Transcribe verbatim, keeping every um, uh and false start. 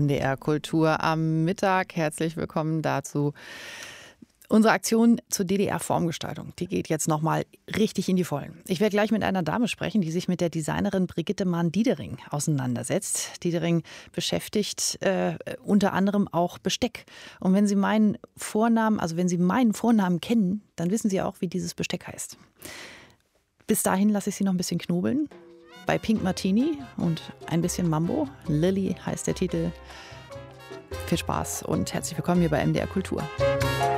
D R Kultur am Mittag. Herzlich willkommen dazu. Unsere Aktion zur D D R-Formgestaltung, die geht jetzt nochmal richtig in die Vollen. Ich werde gleich mit einer Dame sprechen, die sich mit der Designerin Brigitte Mahn-Diedering auseinandersetzt. Diedering beschäftigt äh, unter anderem auch Besteck. Und wenn Sie meinen Vornamen, also wenn Sie meinen Vornamen kennen, dann wissen Sie auch, wie dieses Besteck heißt. Bis dahin lasse ich Sie noch ein bisschen knobeln. Bei Pink Martini und ein bisschen Mambo. Lily heißt der Titel. Viel Spaß und herzlich willkommen hier bei M D R Kultur.